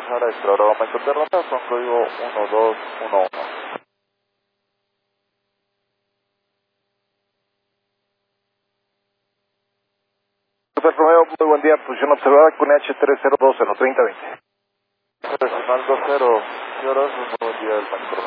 Guadalajara, explorador aumento de ruta, con código 1211. Super Romeo, muy buen día, posición observada con H3020. 3020. Decimal 20, ¿qué horas? Muy buen día del Panicro.